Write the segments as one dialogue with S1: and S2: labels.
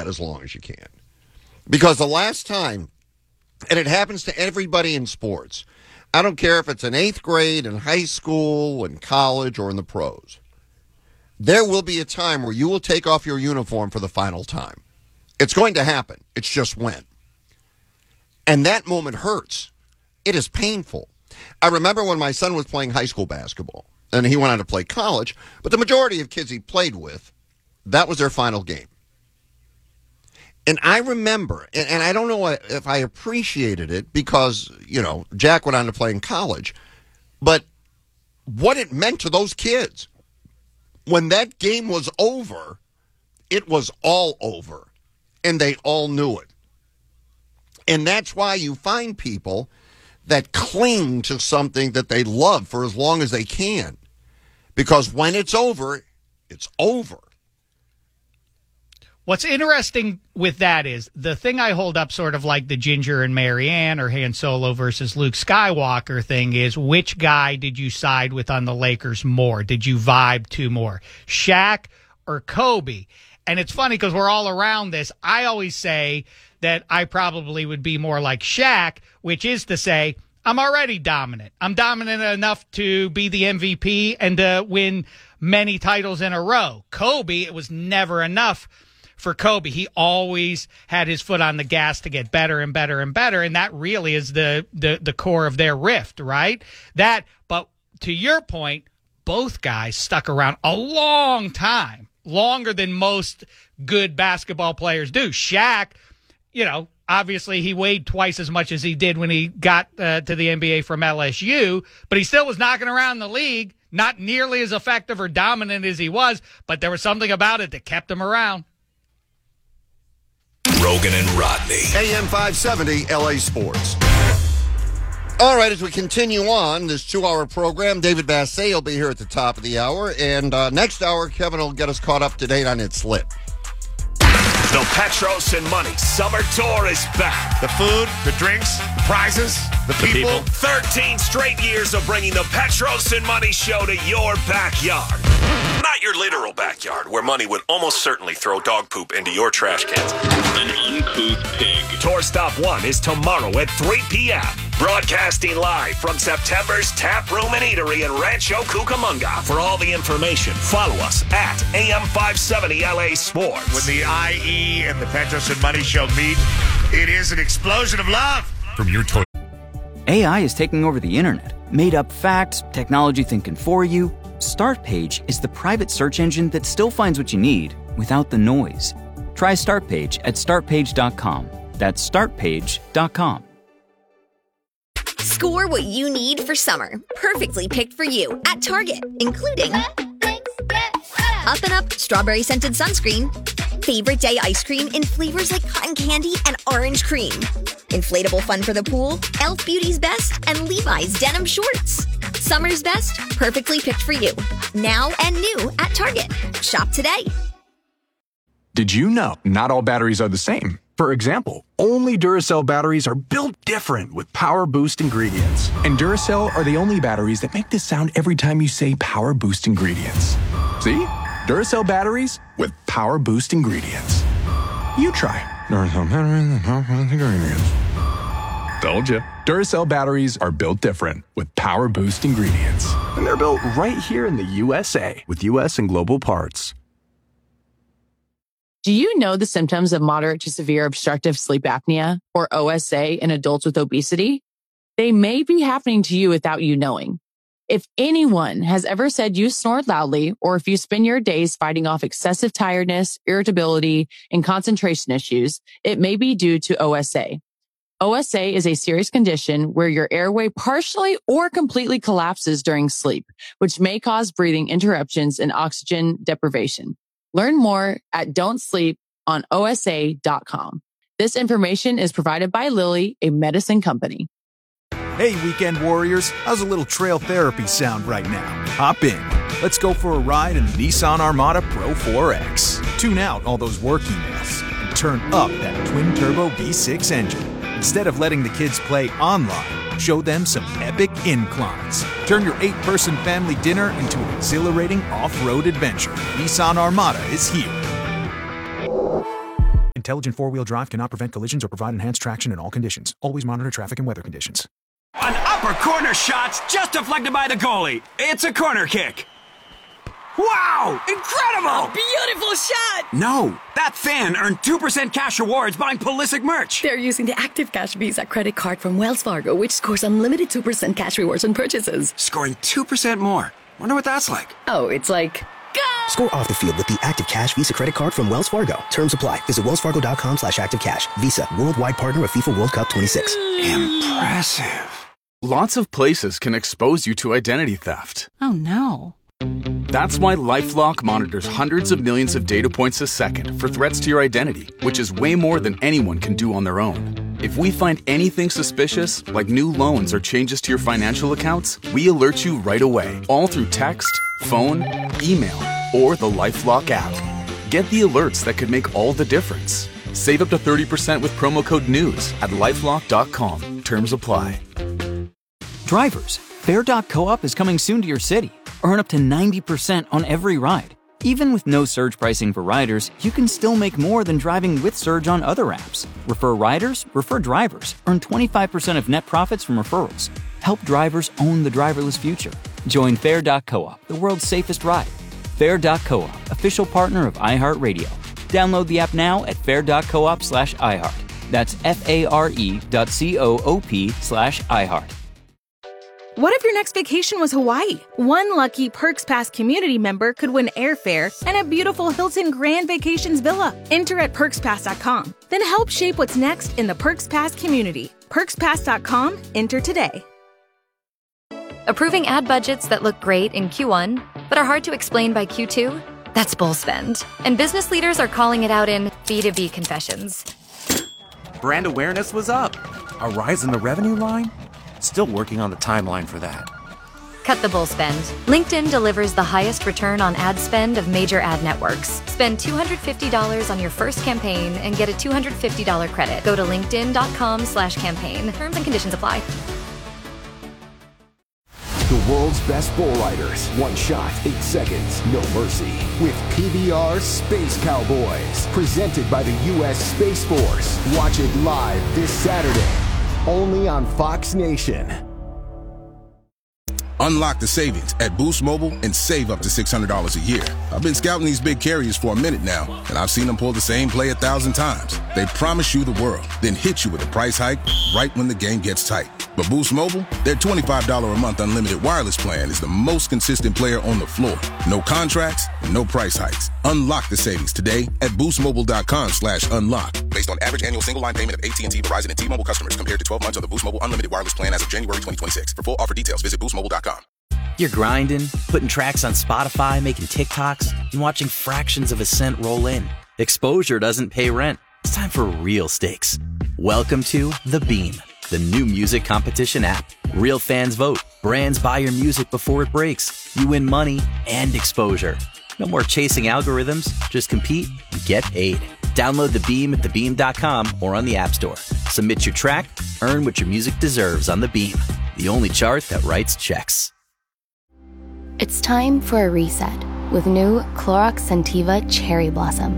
S1: that as long as you can. Because the last time, and it happens to everybody in sports, I don't care if it's in 8th grade, in high school, in college, or in the pros, there will be a time where you will take off your uniform for the final time. It's going to happen. It's just when. And that moment hurts. It is painful. I remember when my son was playing high school basketball, and he went on to play college, but the majority of kids he played with, that was their final game. And I remember, and I don't know if I appreciated it because, Jack went on to play in college, but what it meant to those kids. When that game was over, it was all over, and they all knew it. And that's why you find people that cling to something that they love for as long as they can. Because when it's over, it's over.
S2: What's interesting with that is the thing I hold up sort of like the Ginger and Marianne or Han Solo versus Luke Skywalker thing is which guy did you side with on the Lakers more? Did you vibe to more? Shaq or Kobe? And it's funny because we're all around this. I always say that I probably would be more like Shaq, which is to say I'm already dominant. I'm dominant enough to be the MVP and to win many titles in a row. Kobe, it was never enough for Kobe. He always had his foot on the gas to get better and better and better, and that really is the core of their rift, right? But to your point, both guys stuck around a long time, longer than most good basketball players do. Shaq, obviously he weighed twice as much as he did when he got to the NBA from LSU, but he still was knocking around the league, not nearly as effective or dominant as he was, but there was something about it that kept him around.
S3: Rogan and Rodney.
S1: AM 570, LA Sports. All right, as we continue on this 2-hour program, David Bassett will be here at the top of the hour. And next hour, Kevin will get us caught up to date on It's Lit.
S3: The Petros and Money Summer Tour is back.
S4: The food, the drinks, prizes, the people.
S3: 13 straight years of bringing the Petros and Money Show to your backyard. Not your literal backyard, where Money would almost certainly throw dog poop into your trash cans.
S5: An uncouth pig.
S3: Tour Stop 1 is tomorrow at 3 p.m. Broadcasting live from September's Tap Room and Eatery in Rancho Cucamonga. For all the information, follow us at AM570 LA Sports.
S4: When the IE and the Petros and Money Show meet, it is an explosion of love.
S6: From your toy.
S7: AI is taking over the internet. Made up facts, technology thinking for you. Startpage is the private search engine that still finds what you need without the noise. Try Startpage at startpage.com. That's startpage.com.
S8: Score what you need for summer. Perfectly picked for you at Target, including Up and Up strawberry scented sunscreen, favorite day ice cream in flavors like cotton candy and orange cream, inflatable fun for the pool, Elf Beauty's Best, and Levi's denim shorts. Summer's best, perfectly picked for you. Now and new at Target. Shop today.
S9: Did you know not all batteries are the same? For example, only Duracell batteries are built different with Power Boost ingredients. And Duracell are the only batteries that make this sound every time you say Power Boost ingredients. See? Duracell batteries with Power Boost ingredients. You try. Duracell batteries with Power Boost ingredients. Told you. Duracell batteries are built different with Power Boost ingredients. And they're built right here in the USA with US and global parts.
S10: Do you know the symptoms of moderate to severe obstructive sleep apnea, or OSA, in adults with obesity? They may be happening to you without you knowing. If anyone has ever said you snore loudly, or if you spend your days fighting off excessive tiredness, irritability, and concentration issues, it may be due to OSA. OSA is a serious condition where your airway partially or completely collapses during sleep, which may cause breathing interruptions and oxygen deprivation. Learn more at don'tsleeponosa.com. This information is provided by Lilly, a medicine company.
S11: Hey, weekend warriors, how's a little trail therapy sound right now? Hop in. Let's go for a ride in the Nissan Armada Pro 4X. Tune out all those work emails and turn up that twin-turbo V6 engine. Instead of letting the kids play online, show them some epic inclines. Turn your 8-person family dinner into an exhilarating off-road adventure. Nissan Armada is here. Intelligent four-wheel drive cannot prevent collisions or provide enhanced traction in all conditions. Always monitor traffic and weather conditions.
S6: An upper corner shot's just deflected by the goalie. It's a corner kick. Wow! Incredible!
S12: A beautiful shot!
S6: No, that fan earned 2% cash rewards buying Pulisic merch.
S12: They're using the Active Cash Visa credit card from Wells Fargo, which scores unlimited 2% cash rewards on purchases.
S6: Scoring 2% more. Wonder what that's like.
S12: Oh, it's like... Go!
S13: Score off the field with the Active Cash Visa credit card from Wells Fargo. Terms apply. Visit wellsfargo.com/activecash. Visa, worldwide partner of FIFA World Cup 26.
S6: Impressive.
S9: Lots of places can expose you to identity theft.
S10: Oh, no.
S9: That's why LifeLock monitors hundreds of millions of data points a second for threats to your identity, which is way more than anyone can do on their own. If we find anything suspicious, like new loans or changes to your financial accounts, we alert you right away, all through text, phone, email, or the LifeLock app. Get the alerts that could make all the difference. Save up to 30% with promo code NEWS at LifeLock.com. Terms apply.
S7: Drivers, Fair.coop is coming soon to your city. Earn up to 90% on every ride. Even with no surge pricing for riders, you can still make more than driving with Surge on other apps. Refer riders, refer drivers. Earn 25% of net profits from referrals. Help drivers own the driverless future. Join Fair.coop, the world's safest ride. Fair.coop, official partner of iHeartRadio. Download the app now at fair.coop/iHeart. That's FARE.coop/iHeart.
S14: What if your next vacation was Hawaii? One lucky Perks Pass community member could win airfare and a beautiful Hilton Grand Vacations villa. Enter at PerksPass.com. Then help shape what's next in the Perks Pass community. PerksPass.com. Enter today.
S15: Approving ad budgets that look great in Q1, but are hard to explain by Q2? That's bull spend. And business leaders are calling it out in B2B confessions.
S16: Brand awareness was up. A rise in the revenue line? Still working on the timeline for that.
S15: Cut the bull spend. LinkedIn delivers the highest return on ad spend of major ad networks. Spend $250 on your first campaign and get a $250 credit. Go to linkedin.com/campaign. Terms and conditions apply.
S17: The world's best bull riders. One shot, 8 seconds, no mercy. With PBR Space Cowboys. Presented by the U.S. Space Force. Watch it live this Saturday. Only on Fox Nation.
S18: Unlock the savings at Boost Mobile and save up to $600 a year. I've been scouting these big carriers for a minute now, and I've seen them pull the same play 1,000 times. They promise you the world, then hit you with a price hike right when the game gets tight. But Boost Mobile, their $25 a month unlimited wireless plan is the most consistent player on the floor. No contracts, no price hikes. Unlock the savings today at boostmobile.com/unlock. Based on average annual single line payment of AT&T, Verizon, and T-Mobile customers compared to 12 months on the Boost Mobile unlimited wireless plan as of January 2026. For full offer details, visit boostmobile.com.
S16: You're grinding, putting tracks on Spotify, making TikToks, and watching fractions of a cent roll in. Exposure doesn't pay rent. It's time for real stakes. Welcome to The Beam, the new music competition app. Real fans vote. Brands buy your music before it breaks. You win money and exposure. No more chasing algorithms. Just compete and get paid. Download The Beam at thebeam.com or on the App Store. Submit your track, earn what your music deserves on The Beam, the only chart that writes checks.
S19: It's time for a reset with new Clorox Scentiva Cherry Blossom.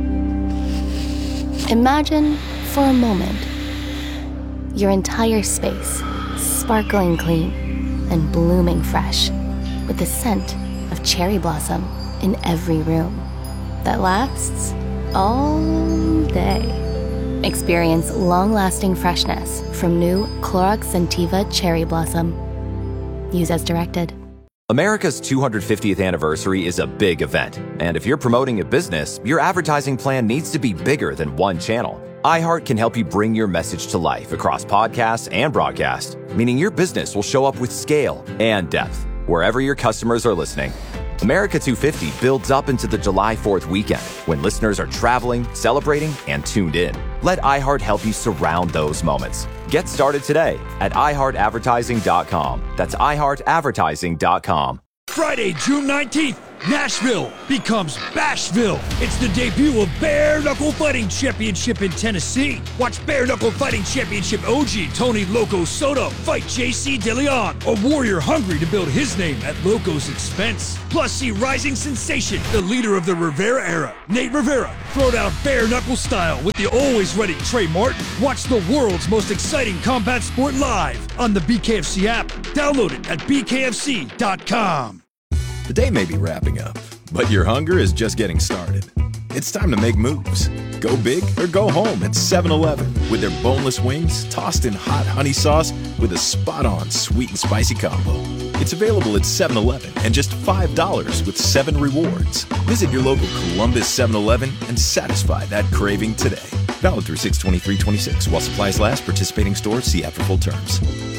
S19: Imagine, for a moment, your entire space sparkling clean and blooming fresh with the scent of cherry blossom in every room that lasts all day. Experience long-lasting freshness from new Clorox Scentiva Cherry Blossom. Use as directed.
S20: America's 250th anniversary is a big event, and if you're promoting a business, your advertising plan needs to be bigger than one channel. iHeart can help you bring your message to life across podcasts and broadcast, meaning your business will show up with scale and depth wherever your customers are listening. America 250 builds up into the July 4th weekend when listeners are traveling, celebrating, and tuned in. Let iHeart help you surround those moments. Get started today at iHeartAdvertising.com. That's iHeartAdvertising.com.
S21: Friday, June 19th, Nashville becomes Bashville. It's the debut of Bare Knuckle Fighting Championship in Tennessee. Watch Bare Knuckle Fighting Championship OG Tony Loco Soto fight JC DeLeon, a warrior hungry to build his name at Loco's expense. Plus, see rising sensation, the leader of the Rivera era, Nate Rivera, throw down bare knuckle style with the always ready Trey Martin. Watch the world's most exciting combat sport live on the BKFC app. Download it at bkfc.com.
S9: The day may be wrapping up, but your hunger is just getting started. It's time to make moves. Go big or go home at 7-Eleven with their boneless wings tossed in hot honey sauce with a spot-on sweet and spicy combo. It's available at 7-Eleven and just $5 with 7 rewards. Visit your local Columbus 7-Eleven and satisfy that craving today. Valid through 6/23/26 while supplies last. Participating stores. See app for full terms.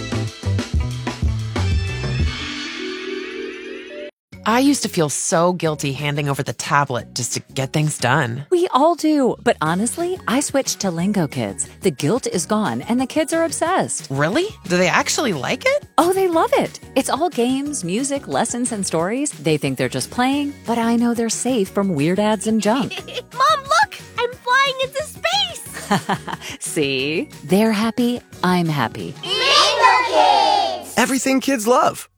S22: I used to feel so guilty handing over the tablet just to get things done.
S23: We all do. But honestly, I switched to Lingo Kids. The guilt is gone and the kids are obsessed.
S22: Really? Do they actually like it?
S23: Oh, they love it. It's all games, music, lessons, and stories. They think they're just playing, but I know they're safe from weird ads and junk.
S24: Mom, look! I'm flying into space!
S23: See? They're happy. I'm happy.
S24: Lingo Kids!
S25: Everything kids love.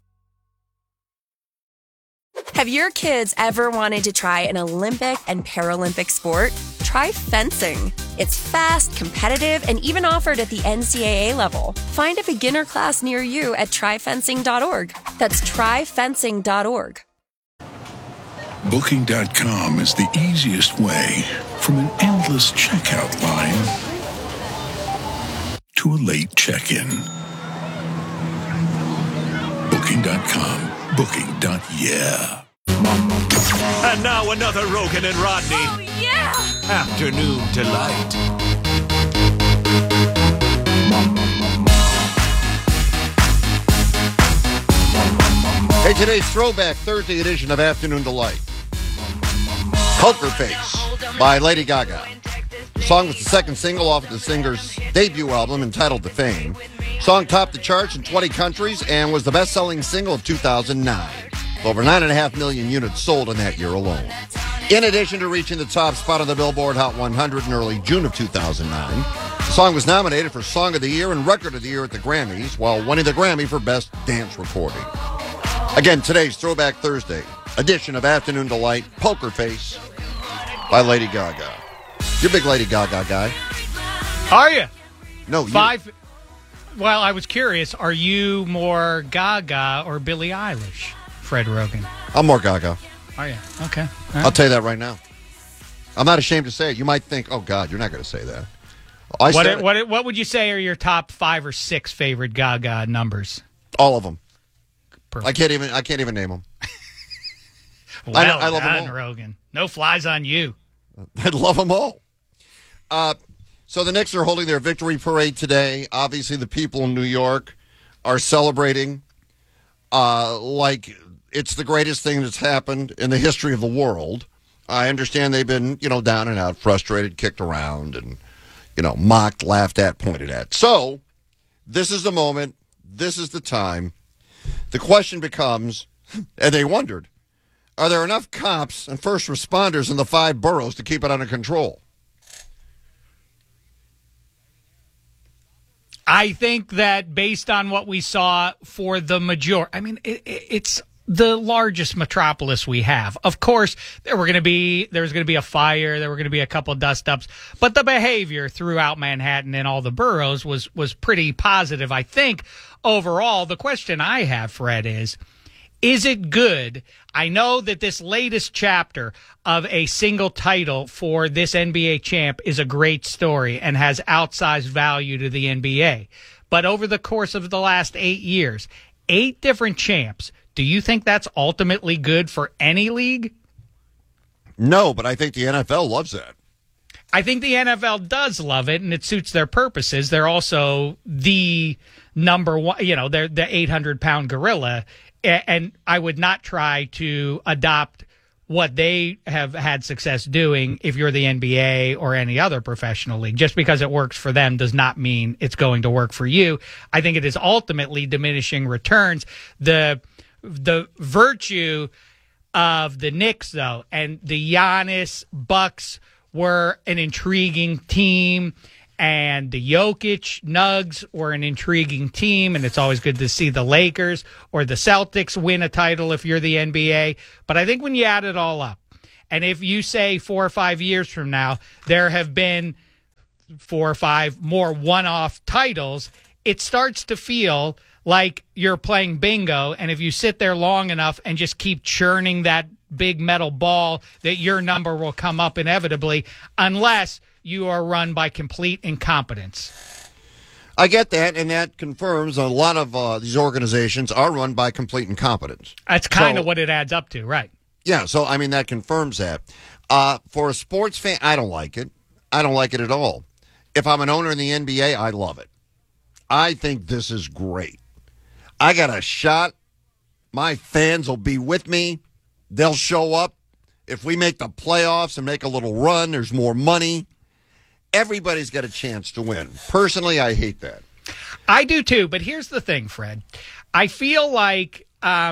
S26: Have your kids ever wanted to try an Olympic and Paralympic sport? Try fencing. It's fast, competitive, and even offered at the NCAA level. Find a beginner class near you at tryfencing.org. That's tryfencing.org.
S27: Booking.com is the easiest way from an endless checkout line to a late check-in. Booking.com. Booking.yeah.
S3: And now another Rogan and Rodney.
S24: Oh, yeah!
S3: Afternoon Delight.
S1: Hey, today's Throwback Thursday edition of Afternoon Delight. Poker Face by Lady Gaga. The song was the second single off of the singer's debut album entitled The Fame. The song topped the charts in 20 countries and was the best-selling single of 2009. Over 9.5 million units sold in that year alone. In addition to reaching the top spot on the Billboard Hot 100 in early June of 2009, the song was nominated for Song of the Year and Record of the Year at the Grammys, while winning the Grammy for Best Dance Recording. Again, today's Throwback Thursday edition of Afternoon Delight, Poker Face by Lady Gaga. You're a big Lady Gaga guy.
S2: Are you?
S1: No, you.
S2: Well, I was curious. Are you more Gaga or Billie Eilish, Fred Rogan?
S1: I'm more Gaga.
S2: Are you? Okay. All right.
S1: I'll tell you that right now. I'm not ashamed to say it. You might think, oh, God, you're not going to say that.
S2: What would you say are your top 5 or 6 favorite Gaga numbers?
S1: All of them.
S2: Perfect.
S1: I can't even name them.
S2: Well
S1: I love
S2: done,
S1: them all.
S2: Rogan. No flies on you.
S1: I love them all. So the Knicks are holding their victory parade today. Obviously, the people in New York are celebrating like it's the greatest thing that's happened in the history of the world. I understand they've been, down and out, frustrated, kicked around, and, mocked, laughed at, pointed at. So this is the moment. This is the time. The question becomes, and they wondered, are there enough cops and first responders in the 5 boroughs to keep it under control?
S2: I think that based on what we saw for the it's the largest metropolis we have. Of course, there was going to be a fire, there were going to be a couple dust-ups, but the behavior throughout Manhattan and all the boroughs was pretty positive. I think overall, the question I have, Fred, is it good? I know that this latest chapter of a single title for this NBA champ is a great story and has outsized value to the NBA. But over the course of the last 8 years, 8 different champs, do you think that's ultimately good for any league?
S1: No, but I think the NFL loves that.
S2: I think the NFL does love it, and it suits their purposes. They're also the number one, they're the 800-pound gorilla. And I would not try to adopt what they have had success doing if you're the NBA or any other professional league. Just because it works for them does not mean it's going to work for you. I think it is ultimately diminishing returns. The virtue of the Knicks, though, and the Giannis Bucks were an intriguing team, and the Jokic Nugs were an intriguing team, and it's always good to see the Lakers or the Celtics win a title if you're the NBA. But I think when you add it all up, and if you say 4 or 5 years from now, there have been 4 or 5 more one-off titles, it starts to feel like you're playing bingo, and if you sit there long enough and just keep churning that big metal ball, that your number will come up inevitably, unless you are run by complete incompetence.
S1: I get that, and that confirms a lot of these organizations are run by complete incompetence.
S2: That's kind of what it adds up to, right?
S1: Yeah, so, I mean, that confirms that. For a sports fan, I don't like it. I don't like it at all. If I'm an owner in the NBA, I love it. I think this is great. I got a shot. My fans will be with me. They'll show up. If we make the playoffs and make a little run, there's more money. Everybody's got a chance to win. Personally, I hate that.
S2: I do too, but here's the thing, Fred. I feel like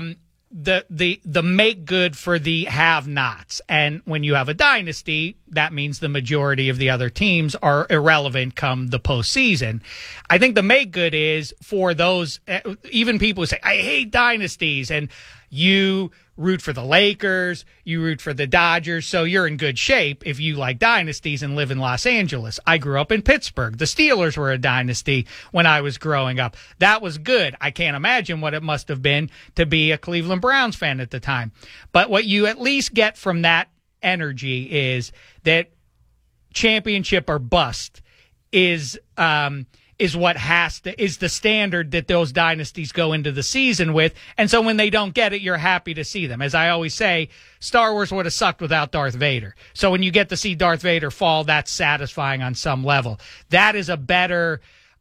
S2: the make good for the have-nots. And when you have a dynasty, that means the majority of the other teams are irrelevant come the postseason. I think the make good is for those, even people who say, I hate dynasties, and you root for the Lakers, you root for the Dodgers, so you're in good shape if you like dynasties and live in Los Angeles. I grew up in Pittsburgh. The Steelers were a dynasty when I was growing up. That was good. I can't imagine what it must have been to be a Cleveland Browns fan at the time. But what you at least get from that energy is that championship or bust is what is the standard that those dynasties go into the season with. And so when they don't get it, you're happy to see them. As I always say, Star Wars would have sucked without Darth Vader. So when you get to see Darth Vader fall, that's satisfying on some level. That is a better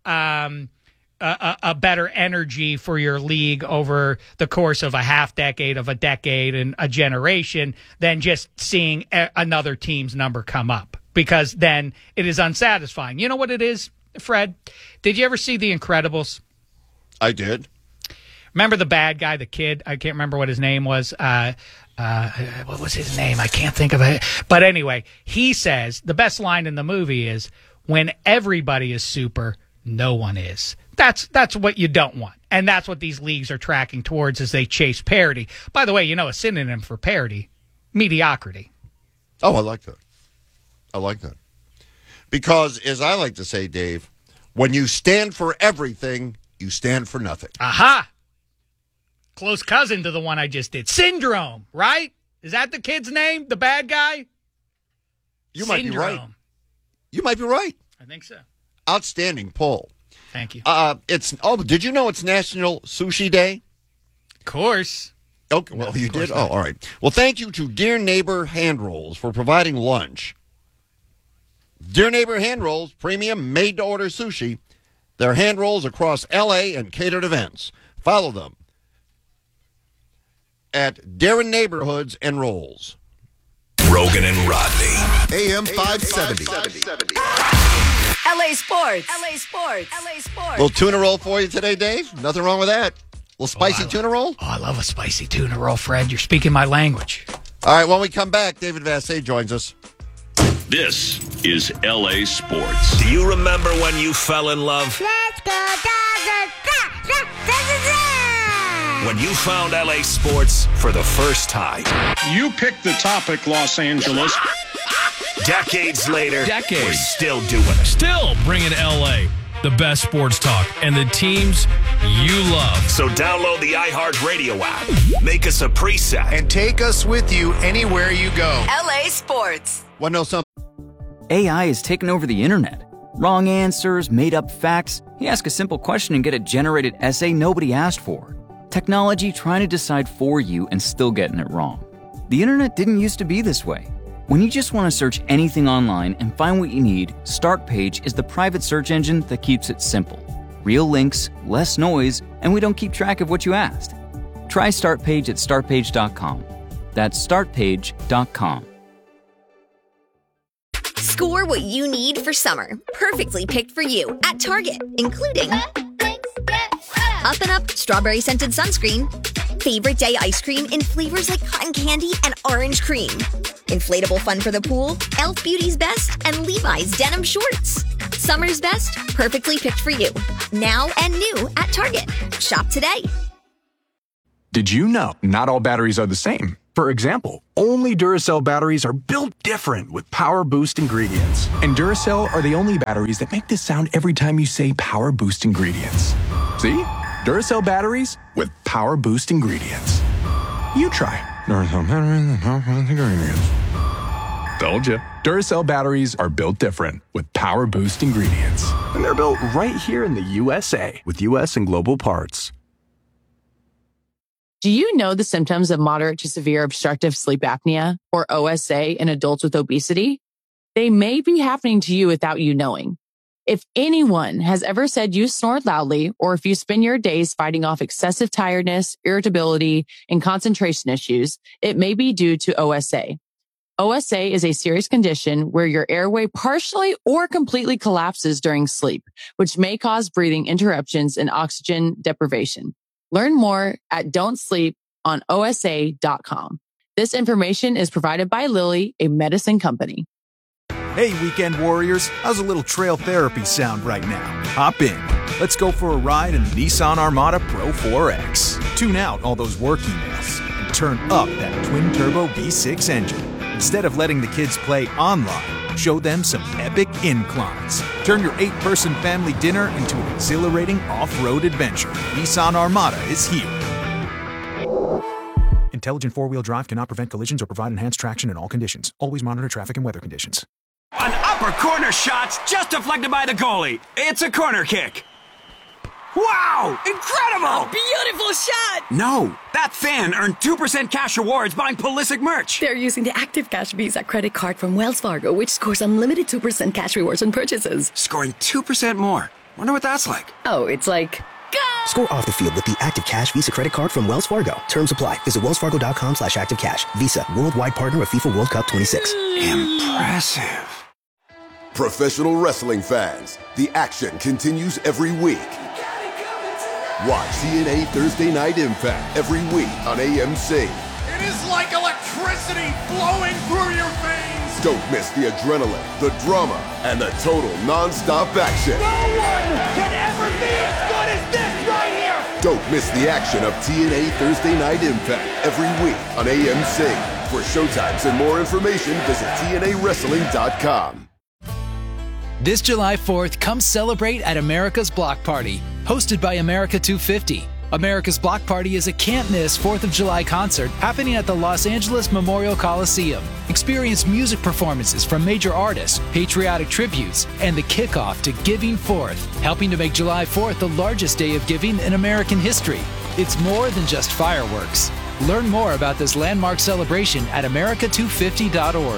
S2: energy for your league over the course of a half decade, of a decade, and a generation than just seeing another team's number come up, because then it is unsatisfying. You know what it is, Fred? Did you ever see The Incredibles?
S1: I did.
S2: Remember the bad guy, the kid? I can't remember what his name was. What was his name? I can't think of it. But anyway, he says the best line in the movie is, when everybody is super, no one is. That's what you don't want. And that's what these leagues are tracking towards as they chase parity. By the way, you know a synonym for parity? Mediocrity.
S1: Oh, I like that. I like that. Because, as I like to say, Dave, when you stand for everything, you stand for nothing.
S2: Aha! Close cousin to the one I just did. Syndrome, right? Is that the kid's name? The bad guy?
S1: You might be right. You might be right.
S2: I think so.
S1: Outstanding poll.
S2: Thank you.
S1: Did you know it's National Sushi Day?
S2: Of course.
S1: Okay, well, you did? Oh, all right. Well, thank you to Dear Neighbor Hand Rolls for providing lunch. Dear Neighbor Hand Rolls, premium made-to-order sushi. Their hand rolls across L.A. and catered events. Follow them at Darren Neighborhoods and Rolls.
S3: Rogan and Rodney.
S4: AM 570.
S5: LA Sports. LA Sports. LA Sports.
S1: Little tuna roll for you today, Dave. Nothing wrong with that. Little spicy tuna roll.
S2: Oh, I love a spicy tuna roll, Fred. You're speaking my language.
S1: All right, when we come back, David Vassay joins us.
S3: This is LA Sports. Do you remember when you fell in love?
S24: Let's go,
S3: When you found LA Sports for the first time.
S8: You picked the topic, Los Angeles.
S3: Decades later, we're still doing it.
S11: Still bringing LA the best sports talk and the teams you love.
S3: So download the iHeartRadio app. Make us a preset.
S4: And take us with you anywhere you go.
S5: LA Sports.
S1: Want to know something?
S7: AI has taken over the internet. Wrong answers, made-up facts. You ask a simple question and get a generated essay nobody asked for. Technology trying to decide for you and still getting it wrong. The internet didn't used to be this way. When you just want to search anything online and find what you need, Startpage is the private search engine that keeps it simple. Real links, less noise, and we don't keep track of what you asked. Try Startpage at startpage.com. That's startpage.com.
S24: Score what you need for summer. Perfectly picked for you at Target, including Up and Up strawberry scented sunscreen. Favorite day ice cream in flavors like cotton candy and orange cream. Inflatable fun for the pool, Elf Beauty's Best, and Levi's denim shorts. Summer's best, perfectly picked for you. Now and new at Target. Shop today.
S9: Did you know not all batteries are the same? For example, only Duracell batteries are built different with Power Boost ingredients. And Duracell are the only batteries that make this sound every time you say Power Boost ingredients. See? Duracell batteries with Power Boost ingredients. You try. Duracell batteries with Power Boost ingredients. Told you. Duracell batteries are built different with Power Boost ingredients. And they're built right here in the USA with US and global parts.
S6: Do you know the symptoms of moderate to severe obstructive sleep apnea, or OSA, in adults with obesity? They may be happening to you without you knowing. If anyone has ever said you snore loudly, or if you spend your days fighting off excessive tiredness, irritability, and concentration issues, it may be due to OSA. OSA is a serious condition where your airway partially or completely collapses during sleep, which may cause breathing interruptions and oxygen deprivation. Learn more at don'tsleeponosa.com. This information is provided by Lilly, a medicine company.
S10: Hey, weekend warriors, how's a little trail therapy sound right now? Hop in. Let's go for a ride in the Nissan Armada Pro 4X. Tune out all those work emails and turn up that twin-turbo V6 engine. Instead of letting the kids play online, show them some epic inclines. Turn your 8-person family dinner into an exhilarating off-road adventure. Nissan Armada is here. Intelligent four-wheel drive cannot prevent collisions or provide enhanced traction in all conditions. Always monitor traffic and weather conditions.
S12: An upper corner shot's just deflected by the goalie. It's a corner kick. Wow! Incredible!
S5: A beautiful shot!
S12: No, that fan earned 2% cash rewards buying Pulisic merch.
S5: They're using the Active Cash Visa credit card from Wells Fargo, which scores unlimited 2% cash rewards on purchases.
S12: Scoring 2% more. Wonder what that's like.
S5: Oh, it's like... Go!
S13: Score off the field with the Active Cash Visa credit card from Wells Fargo. Terms apply. Visit wellsfargo.com/activecash. Visa, worldwide partner of FIFA World Cup 26.
S12: Impressive.
S14: Professional wrestling fans, the action continues every week. Watch TNA Thursday Night Impact every week on AMC.
S4: It is like electricity flowing through your veins.
S14: Don't miss the adrenaline, the drama, and the total non-stop action.
S4: No one can ever be as good as this right here.
S14: Don't miss the action of TNA Thursday Night Impact every week on AMC. For showtimes and more information, visit TNAWrestling.com.
S15: This July 4th, come celebrate at America's Block Party, hosted by America 250. America's Block Party is a can't-miss 4th of July concert happening at the Los Angeles Memorial Coliseum. Experience music performances from major artists, patriotic tributes, and the kickoff to Giving Forth, helping to make July 4th the largest day of giving in American history. It's more than just fireworks. Learn more about this landmark celebration at america250.org.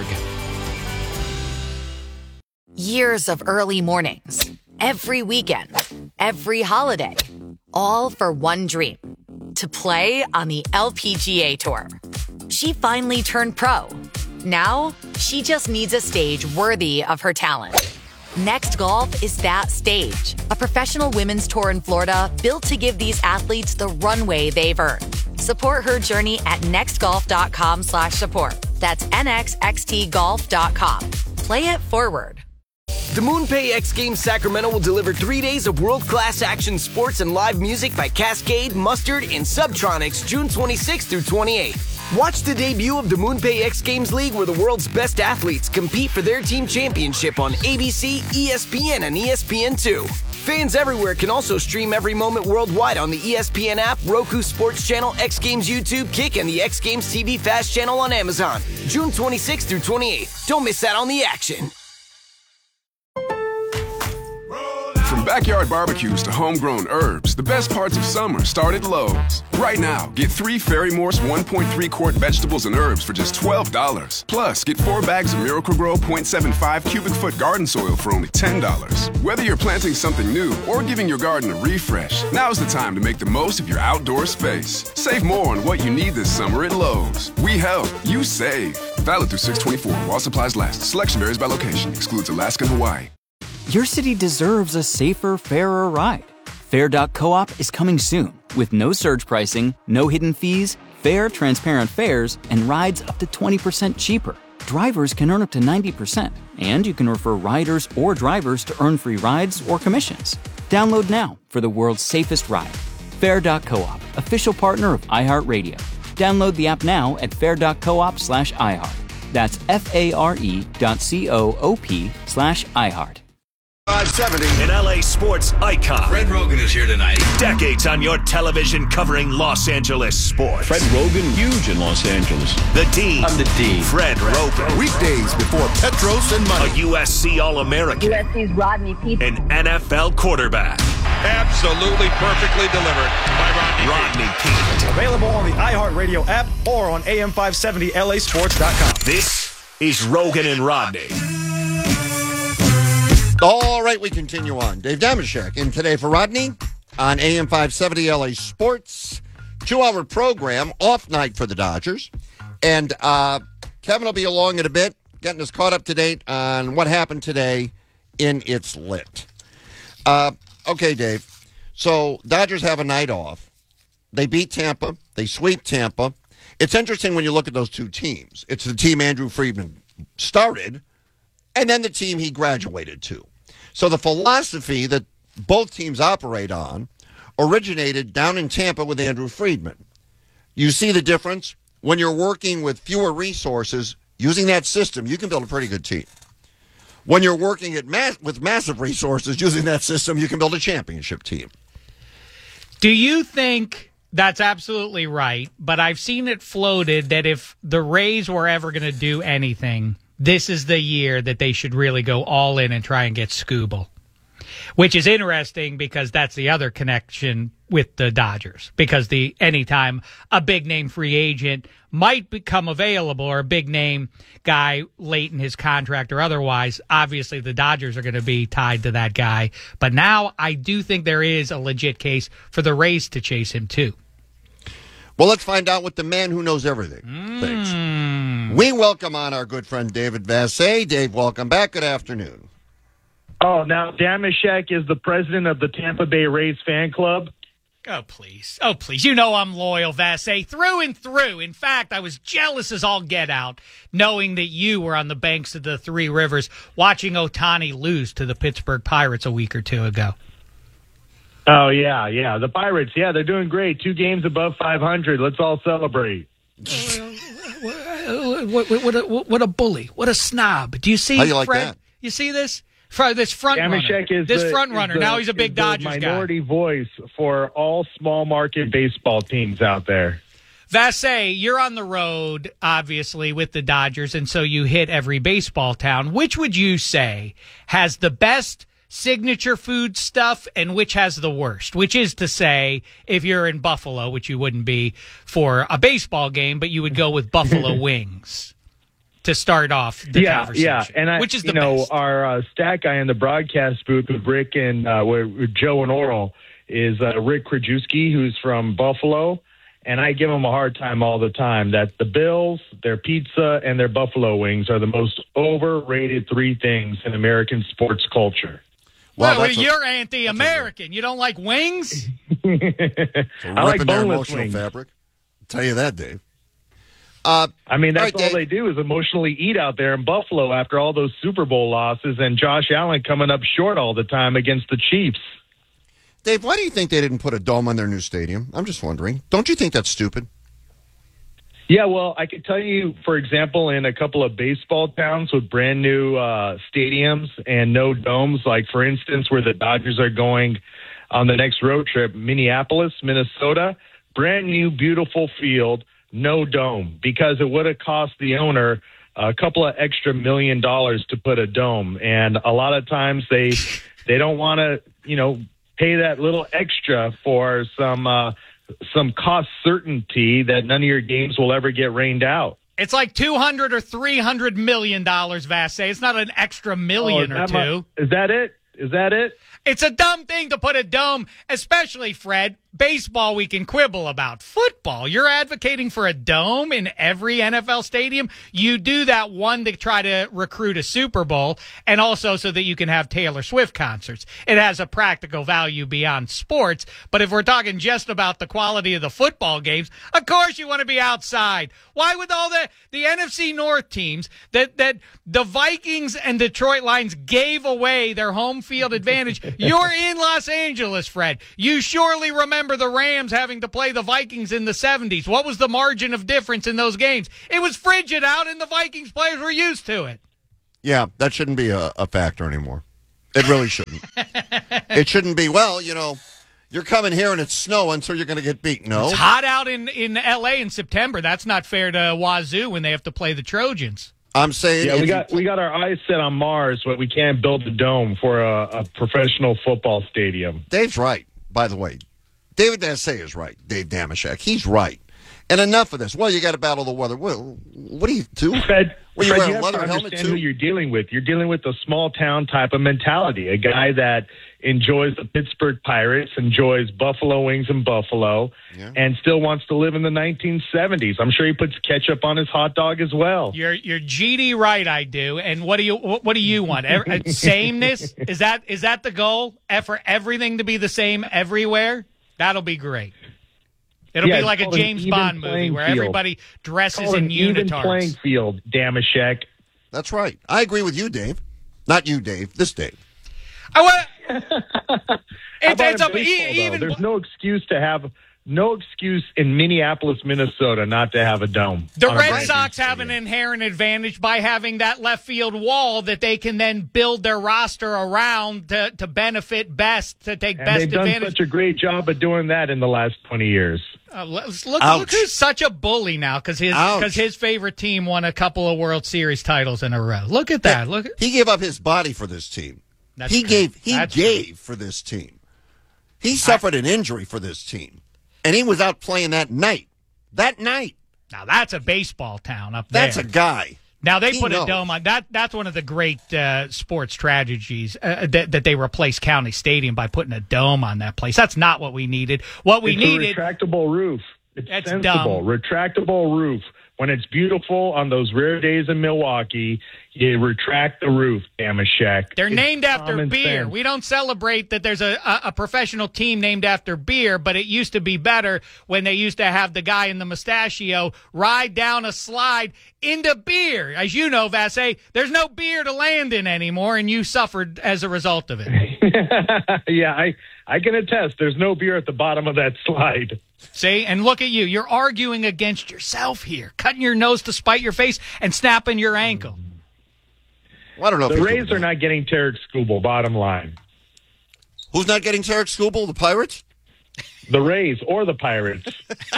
S23: Years of early mornings, every weekend, every holiday, all for one dream, to play on the LPGA Tour. She finally turned pro. Now, she just needs a stage worthy of her talent. Next Golf is that stage, a professional women's tour in Florida built to give these athletes the runway they've earned. Support her journey at nextgolf.com/support. That's nxxtgolf.com. Play it forward.
S25: The MoonPay X Games Sacramento will deliver 3 days of world-class action sports and live music by Cascade, Mustard, and Subtronics June 26th through 28th. Watch the debut of the MoonPay X Games League, where the world's best athletes compete for their team championship on ABC, ESPN, and ESPN2. Fans everywhere can also stream every moment worldwide on the ESPN app, Roku Sports Channel, X Games YouTube, Kick, and the X Games TV Fast Channel on Amazon. June 26th through 28th. Don't miss out on the action.
S28: From backyard barbecues to homegrown herbs, the best parts of summer start at Lowe's. Right now, get 3 Fairy Morse 1.3-quart vegetables and herbs for just $12. Plus, get 4 bags of Miracle-Gro 0.75 cubic foot garden soil for only $10. Whether you're planting something new or giving your garden a refresh, now's the time to make the most of your outdoor space. Save more on what you need this summer at Lowe's. We help, you save. Valid through 6/24 while supplies last. Selection varies by location. Excludes Alaska and Hawaii.
S7: Your city deserves a safer, fairer ride. Fair.coop is coming soon with no surge pricing, no hidden fees, fair, transparent fares, and rides up to 20% cheaper. Drivers can earn up to 90%, and you can refer riders or drivers to earn free rides or commissions. Download now for the world's safest ride. Fair.coop, official partner of iHeartRadio. Download the app now at fair.coop/iHeart. That's FARE.coop/iHeart.
S3: 570. An LA sports icon.
S16: Fred Rogan is here tonight.
S3: Decades on your television covering Los Angeles sports.
S8: Fred Rogan, huge in Los Angeles.
S3: The Dean.
S16: I'm the Dean.
S3: Fred Rogan.
S14: Weekdays before Petros and Money.
S3: A USC All-American.
S17: USC's Rodney Peete.
S3: An NFL quarterback.
S16: Absolutely perfectly delivered by
S3: Rodney Peete.
S18: Available on the iHeartRadio app or on AM570LAsports.com.
S3: This is Rogan and Rodney.
S1: All right, we continue on. Dave Dameshek in Today for Rodney on AM 570 LA Sports. 2-hour program, off night for the Dodgers. And Kevin will be along in a bit, getting us caught up to date on what happened today in It's Lit. Okay, Dave. So Dodgers have a night off. They beat Tampa. They sweep Tampa. It's interesting when you look at those two teams. It's the team Andrew Friedman started, and then the team he graduated to. So the philosophy that both teams operate on originated down in Tampa with Andrew Friedman. You see the difference? When you're working with fewer resources, using that system, you can build a pretty good team. When you're working with massive resources, using that system, you can build a championship team.
S2: Do you think that's absolutely right? But I've seen it floated that if the Rays were ever going to do anything, this is the year that they should really go all in and try and get Skubal, which is interesting because that's the other connection with the Dodgers. Because anytime a big-name free agent might become available or a big-name guy late in his contract or otherwise, obviously the Dodgers are going to be tied to that guy. But now I do think there is a legit case for the Rays to chase him too.
S1: Well, let's find out what the man who knows everything thinks. We welcome on our good friend David Vassegh. Dave, welcome back. Good afternoon.
S19: Oh, now Dameshek is the president of the Tampa Bay Rays fan club.
S2: Oh, please. Oh, please. You know I'm loyal, Vassegh, through and through. In fact, I was jealous as all get out, knowing that you were on the banks of the Three Rivers watching Ohtani lose to the Pittsburgh Pirates a week or two ago.
S19: Oh, yeah. The Pirates, they're doing great. 2 games above 500. Let's all celebrate.
S2: What a bully. What a snob. Do you see,
S1: how you like
S2: Fred?
S1: That?
S2: You see this? This front runner. Now he's a big Dodgers guy.
S19: Minority voice for all small market baseball teams out there.
S2: Vassegh, you're on the road, obviously, with the Dodgers, and so you hit every baseball town. Which would you say has the best signature food stuff and which has the worst? Which is to say, if you're in Buffalo, which you wouldn't be for a baseball game, but you would go with buffalo wings to start off the conversation.
S19: Yeah, and
S2: which is the best?
S19: Our stat guy in the broadcast booth with Rick and with Joe and Oral is Rick Krajewski, who's from Buffalo, and I give him a hard time all the time that the Bills, their pizza, and their buffalo wings are the most overrated 3 things in American sports culture.
S2: Well, you're anti-American. You don't like wings?
S19: I like boneless wings.
S1: Fabric. I'll tell you that, Dave.
S19: That's all they do is emotionally eat out there in Buffalo after all those Super Bowl losses and Josh Allen coming up short all the time against the Chiefs.
S1: Dave, why do you think they didn't put a dome on their new stadium? I'm just wondering. Don't you think that's stupid?
S19: Yeah, well, I could tell you, for example, in a couple of baseball towns with brand new stadiums and no domes, like, for instance, where the Dodgers are going on the next road trip, Minneapolis, Minnesota, brand new, beautiful field, no dome, because it would have cost the owner a couple of extra $1 million to put a dome. And a lot of times they don't want to, pay that little extra for some cost certainty that none of your games will ever get rained out.
S2: It's like $200 or $300 million, Vassegh. It's not an extra million or two.
S19: Is that it?
S2: It's a dumb thing to put a dome, especially, Fred, baseball we can quibble about. Football, you're advocating for a dome in every NFL stadium. You do that, one, to try to recruit a Super Bowl, and also so that you can have Taylor Swift concerts. It has a practical value beyond sports, but if we're talking just about the quality of the football games, of course you want to be outside. Why would all the NFC North teams that the Vikings and Detroit Lions gave away their home field advantage? You're in Los Angeles, Fred. You surely remember the Rams having to play the Vikings in the 70s. What was the margin of difference in those games? It was frigid out, and the Vikings players were used to it.
S1: Yeah, that shouldn't be a factor anymore. It really shouldn't. It shouldn't be, well, you're coming here and it's snowing, so you're going to get beat. No.
S2: It's hot out in L.A. in September. That's not fair to Wazoo when they have to play the Trojans.
S1: I'm saying...
S19: Yeah, we got our eyes set on Mars, but we can't build a dome for a professional football stadium.
S1: Dave's right, by the way. David Dassey is right, Dave Damashek. He's right. And enough of this. Well, you got to battle the weather. Well, what do you do?
S19: Fred,
S1: you wear
S19: you
S1: a leather
S19: have to
S1: helmet
S19: understand
S1: too?
S19: who you're dealing with. You're dealing with a small-town type of mentality, a guy that enjoys the Pittsburgh Pirates, enjoys buffalo wings in Buffalo, and still wants to live in the 1970s. I'm sure he puts ketchup on his hot dog as well.
S2: You're GD right, I do. And what do you want? Sameness? Is that the goal? For everything to be the same everywhere? That'll be great. It'll be like a James Bond movie where everybody dresses in unitards.
S19: Even playing field, Damashek.
S1: That's right. I agree with you, Dave. Not you, Dave. This Dave.
S19: There's no excuse in Minneapolis, Minnesota, not to have a dome.
S2: The Red Sox have an inherent advantage by having that left field wall that they can then build their roster around to benefit best, to take best advantage.
S19: They've done such a great job of doing that in the last 20 years.
S2: Look who's such a bully now because his favorite team won a couple of World Series titles in a row. Look at that.
S1: He gave up his body for this team. He gave for this team. He suffered an injury for this team. And he was out playing that night. That night.
S2: Now, that's a baseball town up there.
S1: That's a guy.
S2: Now, they put a dome on. That's one of the great sports tragedies, that they replaced County Stadium by putting a dome on that place. That's not what we needed. What we needed...
S19: a retractable roof. It's sensible.
S2: Dumb.
S19: Retractable roof. When it's beautiful on those rare days in Milwaukee, you retract the roof, Damashek.
S2: They're named after beer. Sense. We don't celebrate that there's a professional team named after beer, but it used to be better when they used to have the guy in the mustachio ride down a slide into beer. As you know, Vassay, there's no beer to land in anymore, and you suffered as a result of it.
S19: Yeah, I can attest. There's no beer at the bottom of that slide.
S2: See, and look at you. You're arguing against yourself here, cutting your nose to spite your face and snapping your ankle.
S1: Well, I don't know.
S19: The Rays are not getting Tarek Skubal, bottom line.
S1: Who's not getting Tarek Skubal? The Pirates?
S19: The Rays or the Pirates.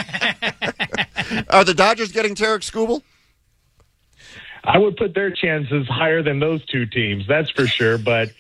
S1: Are the Dodgers getting Tarek Skubal?
S19: I would put their chances higher than those two teams, that's for sure. But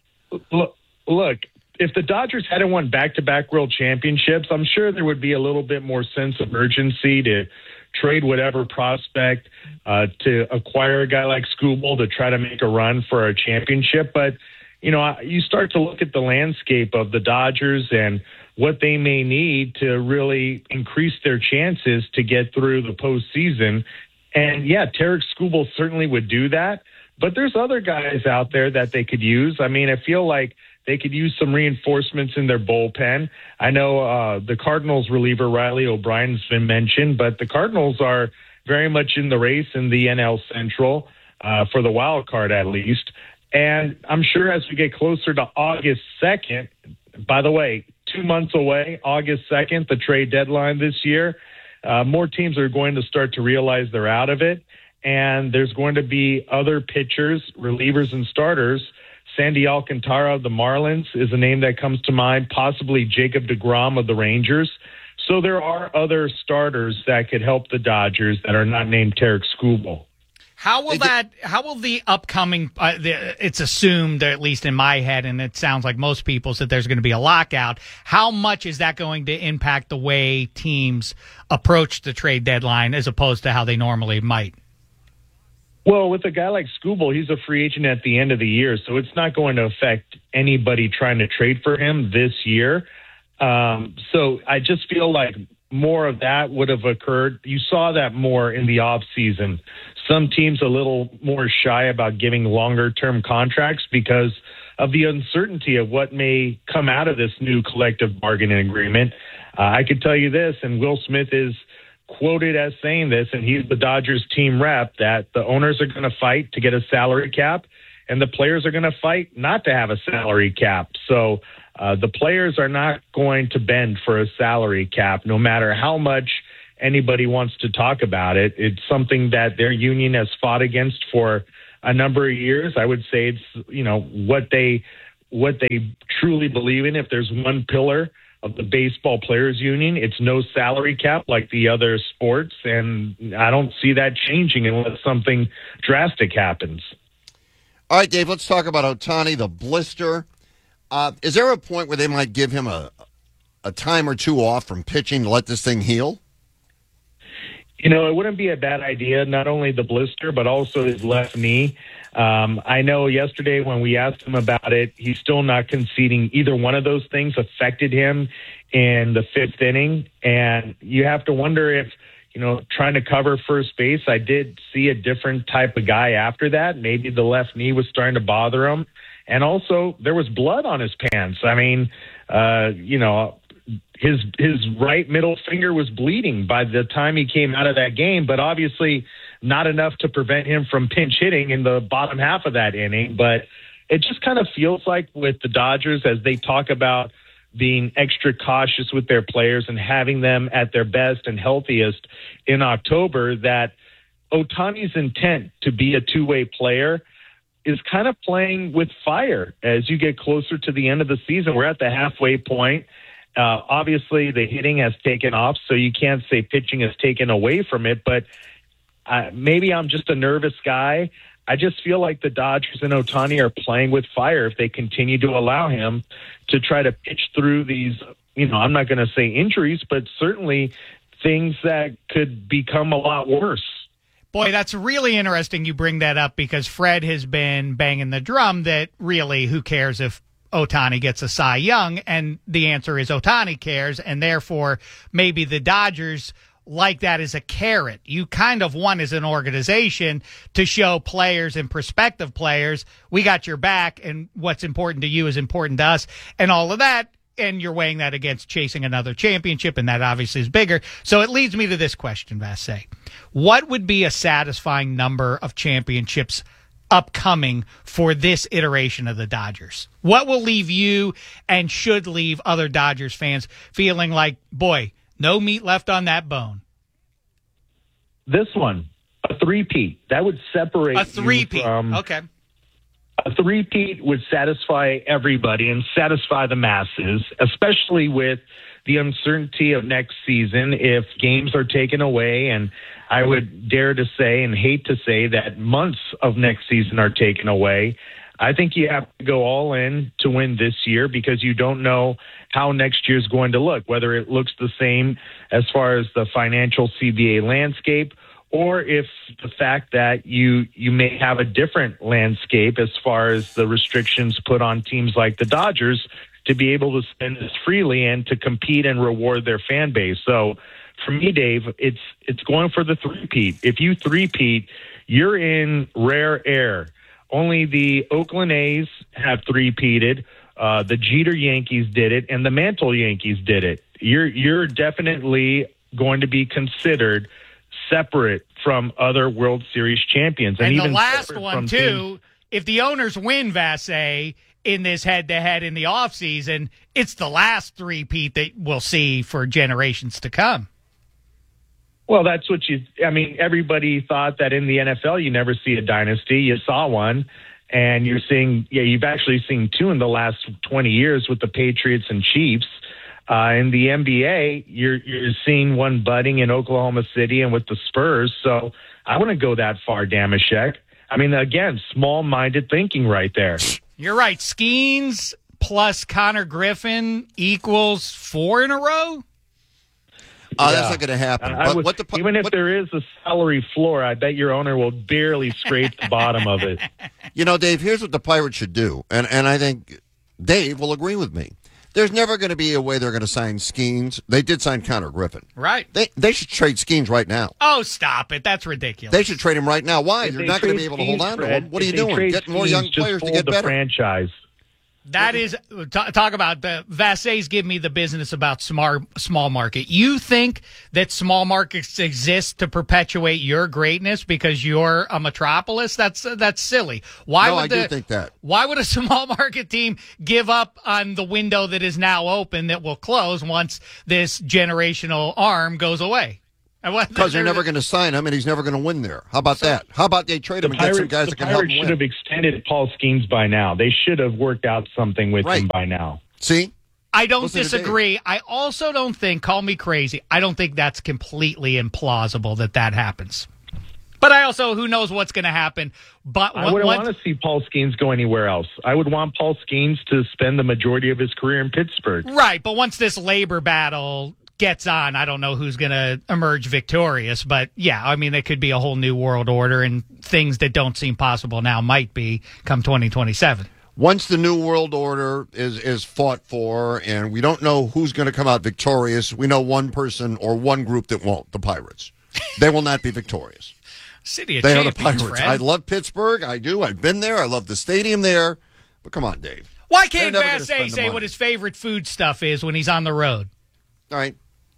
S19: look, if the Dodgers hadn't won back-to-back world championships, I'm sure there would be a little bit more sense of urgency to trade whatever prospect to acquire a guy like Skubal to try to make a run for a championship. But, you start to look at the landscape of the Dodgers and what they may need to really increase their chances to get through the postseason. And, yeah, Tarek Skubal certainly would do that. But there's other guys out there that they could use. I mean, I feel like they could use some reinforcements in their bullpen. I know the Cardinals reliever Riley O'Brien's been mentioned, but the Cardinals are very much in the race in the NL Central for the wild card at least. And I'm sure as we get closer to August 2nd, by the way, 2 months away, August 2nd, the trade deadline this year, more teams are going to start to realize they're out of it. And there's going to be other pitchers, relievers, and starters. Sandy Alcantara of the Marlins is a name that comes to mind, possibly Jacob deGrom of the Rangers. So there are other starters that could help the Dodgers that are not named Tarek Skubal.
S2: How will the upcoming, it's assumed, at least in my head, and it sounds like most people's, that there's going to be a lockout. How much is that going to impact the way teams approach the trade deadline as opposed to how they normally might?
S19: Well, with a guy like Skubal, he's a free agent at the end of the year, so it's not going to affect anybody trying to trade for him this year. So I just feel like more of that would have occurred. You saw that more in the offseason. Some teams a little more shy about giving longer-term contracts because of the uncertainty of what may come out of this new collective bargaining agreement. I could tell you this, and Will Smith is quoted as saying this, and he's the Dodgers team rep, that the owners are going to fight to get a salary cap, and the players are going to fight not to have a salary cap. So the players are not going to bend for a salary cap, no matter how much anybody wants to talk about it. It's something that their union has fought against for a number of years. I would say it's, you know, what they truly believe in. If there's one pillar of the baseball players union, it's no salary cap like the other sports, and I don't see that changing unless something drastic happens.
S1: All right, Dave, let's talk about Ohtani, the blister. Is there a point where they might give him a time or two off from pitching to let this thing heal?
S19: You know, it wouldn't be a bad idea, not only the blister, but also his left knee. I know yesterday when we asked him about it, he's still not conceding either one of those things affected him in the fifth inning. And you have to wonder if, you know, trying to cover first base, I did see a different type of guy after that. Maybe the left knee was starting to bother him. And also there was blood on his pants. I mean, you know, his right middle finger was bleeding by the time he came out of that game, but obviously not enough to prevent him from pinch hitting in the bottom half of that inning. But it just kind of feels like with the Dodgers, as they talk about being extra cautious with their players and having them at their best and healthiest in October, that Ohtani's intent to be a two-way player is kind of playing with fire as you get closer to the end of the season. We're at the halfway point. Obviously, the hitting has taken off, so you can't say pitching has taken away from it, but maybe I'm just a nervous guy. I just feel like the Dodgers and Ohtani are playing with fire if they continue to allow him to try to pitch through these, you know, I'm not going to say injuries, but certainly things that could become a lot worse.
S2: Boy, that's really interesting you bring that up, because Fred has been banging the drum that really who cares if Ohtani gets a Cy Young, and the answer is Ohtani cares, and therefore maybe the Dodgers like that as a carrot. You kind of want as an organization to show players and prospective players, we got your back, and what's important to you is important to us, and all of that. And you're weighing that against chasing another championship, and that obviously is bigger. So it leads me to this question, Vassay. What would be a satisfying number of championships upcoming for this iteration of the Dodgers? What will leave you and should leave other Dodgers fans feeling like, boy, no meat left on that bone?
S19: This one, a three-peat. That would separate
S2: a three-peat. Okay.
S19: A three-peat would satisfy everybody and satisfy the masses, especially with the uncertainty of next season if games are taken away. And I would dare to say and hate to say that months of next season are taken away. I think you have to go all in to win this year, because you don't know how next year is going to look, whether it looks the same as far as the financial CBA landscape, or if the fact that you may have a different landscape as far as the restrictions put on teams like the Dodgers to be able to spend this freely and to compete and reward their fan base. So for me, Dave, it's going for the three-peat. If you three-peat, you're in rare air. Only the Oakland A's have three-peated. The Jeter Yankees did it, and the Mantle Yankees did it. You're definitely going to be considered separate from other World Series champions.
S2: And
S19: even
S2: the last one, too, if the owners win, Vassay, in this head-to-head in the offseason, it's the last three-peat that we'll see for generations to come.
S19: Well, that's what everybody thought that in the NFL you never see a dynasty. You saw one, and you've actually seen two in the last 20 years with the Patriots and Chiefs. In the NBA, you're seeing one budding in Oklahoma City and with the Spurs. So I wouldn't go that far, Damashek. I mean, again, small-minded thinking right there.
S2: You're right. Skeens plus Connor Griffin equals 4 in a row?
S1: That's not going to happen.
S19: Even if there is a salary floor, I bet your owner will barely scrape the bottom of it.
S1: You know, Dave, here's what the Pirates should do, and I think Dave will agree with me. There's never going to be a way they're going to sign Skeens. They did sign Connor Griffin.
S2: Right.
S1: They should trade Skeens right now.
S2: Oh, stop it. That's ridiculous.
S1: They should trade him right now. Why?
S19: If
S1: You're
S19: they
S1: not going to
S19: trade
S1: be able to hold on to
S19: Fred,
S1: him. What are
S19: if
S1: you
S19: they
S1: doing?
S19: trade
S1: Getting more young
S19: Skeens,
S1: players
S19: just
S1: to get
S19: fold the
S1: better.
S19: franchise.
S2: That is, talk about the Vassay's give me the business about small market. You think that small markets exist to perpetuate your greatness because you're a metropolis? That's silly.
S1: I do think that.
S2: Why would a small market team give up on the window that is now open that will close once this generational arm goes away?
S1: Because they're never going to sign him, and he's never going to win there. How about that? How about they trade him and get some guys that can help him
S19: The Pirates
S1: win?
S19: should have extended Paul Skeens by now. They should have worked out something with him by now.
S1: See?
S2: I don't
S1: Listen to
S2: disagree. I also don't think, call me crazy, I don't think that's completely implausible that happens. But I also, who knows what's going to happen. But
S19: I wouldn't want to see Paul Skeens go anywhere else. I would want Paul Skeens to spend the majority of his career in Pittsburgh.
S2: Right, but once this labor battle gets on, I don't know who's going to emerge victorious. But, yeah, I mean, there could be a whole new world order, and things that don't seem possible now might be come 2027.
S1: Once the new world order is fought for, and we don't know who's going to come out victorious, we know one person or one group that won't, the Pirates. They will not be victorious.
S2: City of
S1: They are the
S2: Champions,
S1: Pirates.
S2: Fred.
S1: I love Pittsburgh. I do. I've been there. I love the stadium there. But come on, Dave.
S2: Why can't
S1: They're never gonna
S2: Vassay
S1: spend the
S2: say
S1: money.
S2: what his favorite food stuff is when he's on the road?
S1: All right.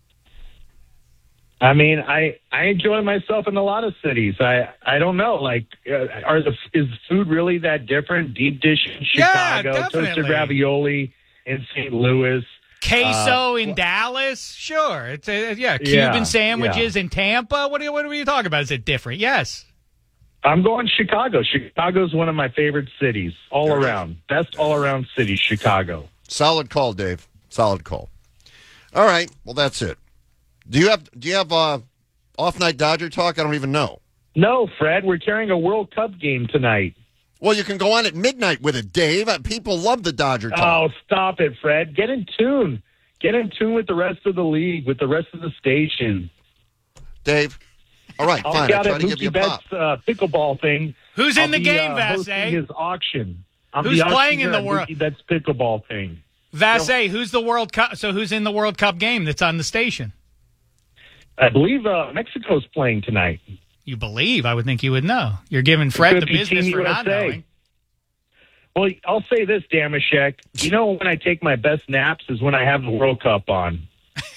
S19: I mean, I enjoy myself in a lot of cities. I don't know. Like, is food really that different? Deep dish in Chicago,
S2: definitely.
S19: toasted ravioli in St. Louis,
S2: Queso in Dallas? Sure. It's Cuban sandwiches in Tampa? What are you talking about? Is it different? Yes.
S19: I'm going Chicago. Chicago's one of my favorite cities all around. Best all-around city, Chicago.
S1: Solid call, Dave. Solid call. All right. Well, that's it. Do you have off-night Dodger talk? I don't even know.
S19: No, Fred. We're carrying a World Cup game tonight.
S1: Well, you can go on at midnight with it, Dave. People love the Dodger talk.
S19: Oh, stop it, Fred. Get in tune. Get in tune with the rest of the league, with the rest of the station.
S1: Dave. All right, fine. I'll try to give you a pop.
S19: Pickleball thing.
S2: Who's in the game,
S19: hosting
S2: Vassay?
S19: his auction.
S2: Who's playing in the World?
S19: That's pickleball thing.
S2: Vassay, who's the World Cup? So who's in the World Cup game that's on the station?
S19: I believe Mexico's playing tonight.
S2: You believe? I would think you would know. You're giving Fred the business for not knowing.
S19: Well, I'll say this, Damashek. You know, when I take my best naps is when I have the World Cup on.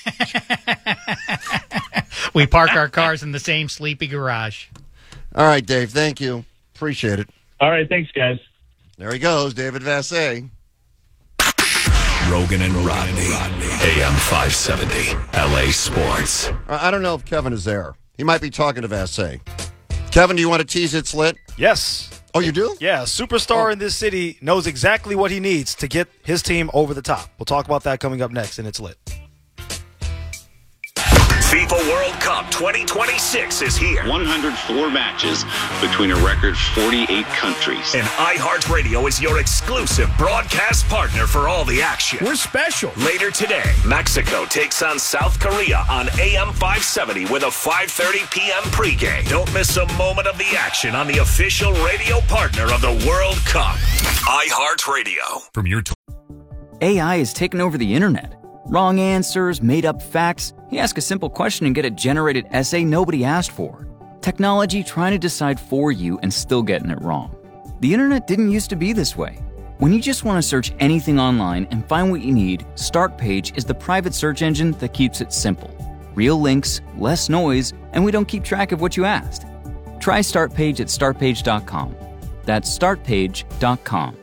S2: We park our cars in the same sleepy garage.
S1: All right, Dave. Thank you. Appreciate it.
S19: All right. Thanks, guys.
S1: There he goes, David Vassay.
S3: Rogan and Rodney. AM 570. LA Sports.
S1: I don't know if Kevin is there. He might be talking to Vassay. Kevin, do you want to tease It's Lit?
S18: Yes.
S1: Oh, you do?
S18: Yeah, a superstar in this city knows exactly what he needs to get his team over the top. We'll talk about that coming up next, and It's Lit.
S3: FIFA World Cup 2026 is here.
S8: 104 matches between a record 48 countries.
S3: And iHeartRadio is your exclusive broadcast partner for all the action.
S4: We're special.
S3: Later today, Mexico takes on South Korea on AM 570 with a 5:30 p.m. pregame. Don't miss a moment of the action on the official radio partner of the World Cup, iHeartRadio.
S7: From your AI is taking over the internet. Wrong answers, made-up facts. You ask a simple question and get a generated essay nobody asked for. Technology trying to decide for you and still getting it wrong. The internet didn't used to be this way. When you just want to search anything online and find what you need, StartPage is the private search engine that keeps it simple. Real links, less noise, and we don't keep track of what you asked. Try StartPage at startpage.com. That's startpage.com.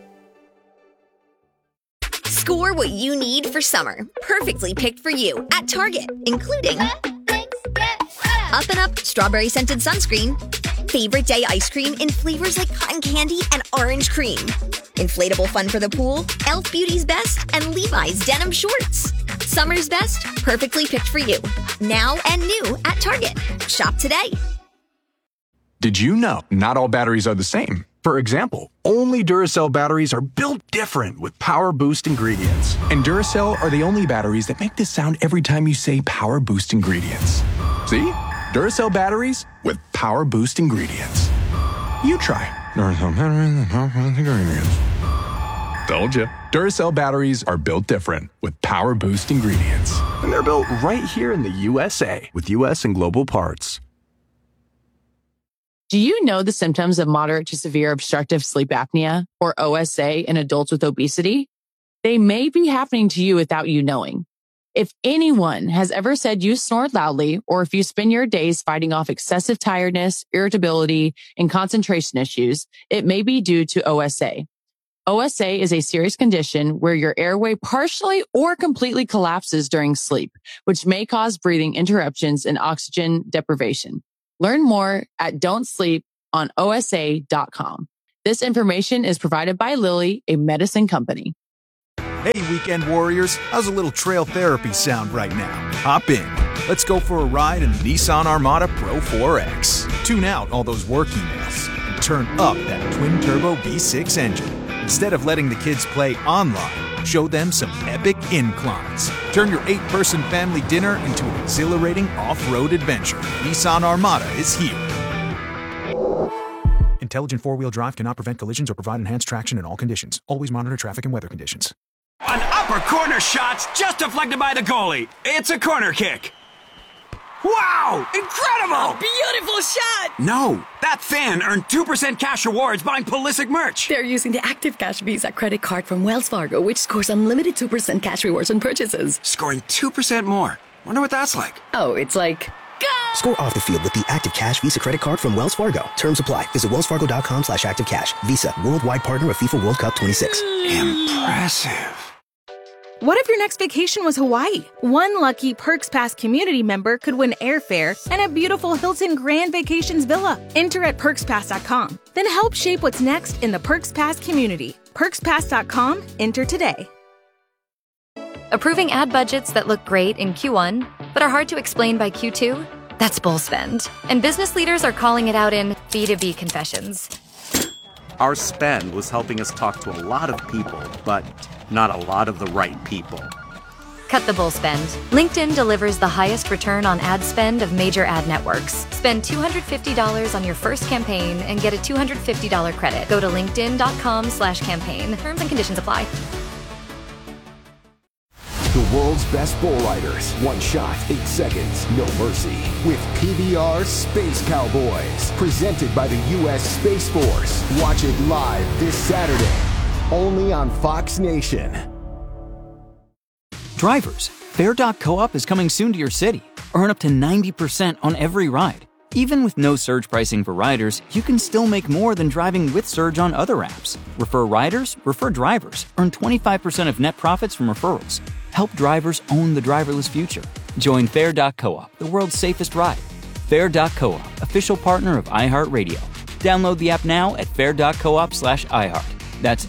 S11: Score what you need for summer. Perfectly picked for you at Target, including Up and Up strawberry scented sunscreen, favorite day ice cream in flavors like cotton candy and orange cream, inflatable fun for the pool, Elf Beauty's Best, and Levi's denim shorts. Summer's best, perfectly picked for you. Now and new at Target. Shop today.
S9: Did you know not all batteries are the same? For example, only Duracell batteries are built different with Power Boost ingredients. And Duracell are the only batteries that make this sound every time you say Power Boost ingredients. See? Duracell batteries with Power Boost ingredients. You try Duracell batteries with Power Boost ingredients. Told you. Duracell batteries are built different with Power Boost ingredients.
S10: And they're built right here in the USA with U.S. and global parts.
S6: Do you know the symptoms of moderate to severe obstructive sleep apnea, or OSA, in adults with obesity? They may be happening to you without you knowing. If anyone has ever said you snore loudly, or if you spend your days fighting off excessive tiredness, irritability, and concentration issues, it may be due to OSA. OSA is a serious condition where your airway partially or completely collapses during sleep, which may cause breathing interruptions and oxygen deprivation. Learn more at don'tsleeponosa.com. This information is provided by Lilly, a medicine company.
S10: Hey, weekend warriors, how's a little trail therapy sound right now? Hop in. Let's go for a ride in the Nissan Armada Pro 4X. Tune out all those work emails and turn up that twin-turbo V6 engine. Instead of letting the kids play online, show them some epic inclines. Turn your 8-person family dinner into an exhilarating off-road adventure. Nissan Armada is here. Intelligent four-wheel drive cannot prevent collisions or provide enhanced traction in all conditions. Always monitor traffic and weather conditions.
S12: An upper corner shot's just deflected by the goalie. It's a corner kick. Wow! Incredible!
S5: Beautiful shot!
S12: No, that fan earned 2% cash rewards buying Pulisic merch.
S5: They're using the Active Cash Visa credit card from Wells Fargo, which scores unlimited 2% cash rewards on purchases.
S12: Scoring 2% more. Wonder what that's like.
S5: Oh, it's like...
S13: Score off the field with the Active Cash Visa credit card from Wells Fargo. Terms apply. Visit wellsfargo.com/activecash. Visa, worldwide partner of FIFA World Cup 26.
S12: Impressive.
S17: What if your next vacation was Hawaii? One lucky Perks Pass community member could win airfare and a beautiful Hilton Grand Vacations villa. Enter at perkspass.com. Then help shape what's next in the Perks Pass community. Perkspass.com. Enter today.
S20: Approving ad budgets that look great in Q1, but are hard to explain by Q2? That's bull spend. And business leaders are calling it out in B2B confessions.
S21: Our spend was helping us talk to a lot of people, but not a lot of the right people.
S20: Cut the bull spend. LinkedIn delivers the highest return on ad spend of major ad networks. Spend $250 on your first campaign and get a $250 credit. Go to linkedin.com/campaign. Terms and conditions apply.
S14: The world's best bull riders. One shot, 8 seconds, no mercy. With PBR Space Cowboys. Presented by the U.S. Space Force. Watch it live this Saturday. Only on Fox Nation.
S7: Drivers, Fair.coop is coming soon to your city. Earn up to 90% on every ride. Even with no surge pricing for riders, you can still make more than driving with surge on other apps. Refer riders, refer drivers. Earn 25% of net profits from referrals. Help drivers own the driverless future. Join Fair.coop, the world's safest ride. Fair.coop, official partner of iHeartRadio. Download the app now at fair.coop/iHeart. That's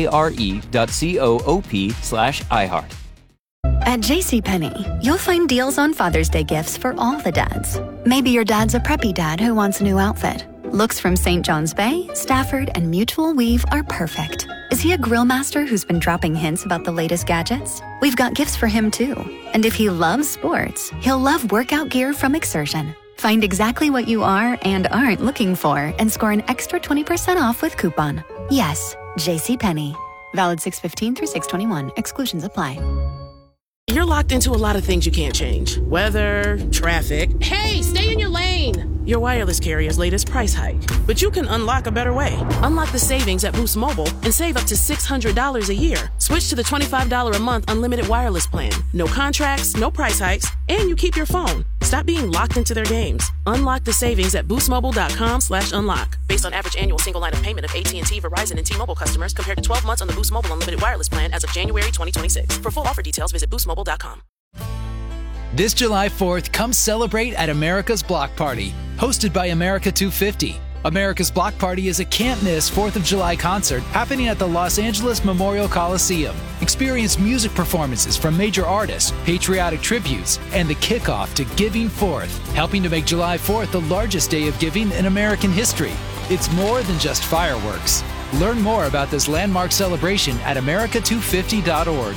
S7: FARE.coop/iHeart.
S22: At JCPenney, you'll find deals on Father's Day gifts for all the dads. Maybe your dad's a preppy dad who wants a new outfit. Looks from St. John's Bay, Stafford, and Mutual Weave are perfect. Is he a grill master who's been dropping hints about the latest gadgets? We've got gifts for him too. And if he loves sports, he'll love workout gear from Exertion. Find exactly what you are and aren't looking for and score an extra 20% off with coupon. Yes, JCPenney. Valid 6/15 through 6/21. Exclusions apply.
S24: You're locked into a lot of things you can't change. Weather, traffic. Hey, stay in your lane! Your wireless carrier's latest price hike. But you can unlock a better way. Unlock the savings at Boost Mobile and save up to $600 a year. Switch to the $25 a month unlimited wireless plan. No contracts, no price hikes, and you keep your phone. Stop being locked into their games. Unlock the savings at boostmobile.com/unlock. Based on average annual single line of payment of AT&T, Verizon, and T-Mobile customers compared to 12 months on the Boost Mobile unlimited wireless plan as of January 2026. For full offer details, visit boostmobile.com.
S15: This July 4th, come celebrate at America's Block Party, hosted by America 250. America's Block Party is a can't-miss 4th of July concert happening at the Los Angeles Memorial Coliseum. Experience music performances from major artists, patriotic tributes, and the kickoff to Giving Forth, helping to make July 4th the largest day of giving in American history. It's more than just fireworks. Learn more about this landmark celebration at america250.org.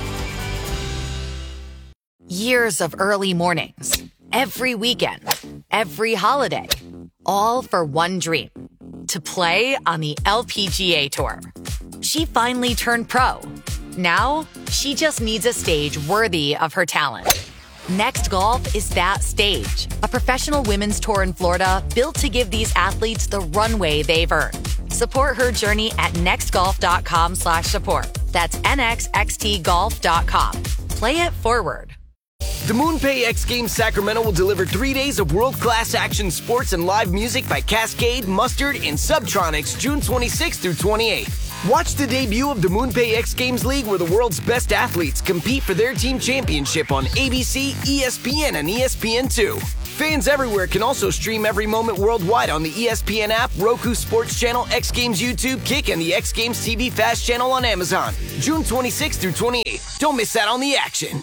S23: Years of early mornings, every weekend, every holiday, all for one dream, to play on the LPGA Tour. She finally turned pro, Now, she just needs a stage worthy of her talent. Next Golf is that stage. A professional women's tour in Florida built to give these athletes the runway they've earned. Support her journey at nextgolf.com/support. That's nxxtgolf.com. Play it forward.
S1: The MoonPay X Games Sacramento will deliver 3 days of world-class action sports and live music by Cascade, Mustard, and Subtronics June 26th through 28th. Watch the debut of the MoonPay X Games League where the world's best athletes compete for their team championship on ABC, ESPN, and ESPN2. Fans everywhere can also stream every moment worldwide on the ESPN app, Roku Sports Channel, X Games YouTube, Kick, and the X Games TV Fast channel on Amazon. June 26th through 28th. Don't miss out on the action.